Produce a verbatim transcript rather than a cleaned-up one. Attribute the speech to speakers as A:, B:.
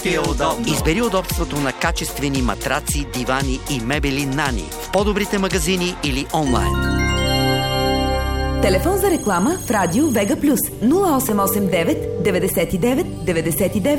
A: ти е удобно.
B: Избери удобството на качествени матраци, дивани и мебели Нани в по-добрите магазини или онлайн.
C: Телефон за реклама в Радио Вега Плюс нула осем осем девет деветдесет и девет деветдесет и девет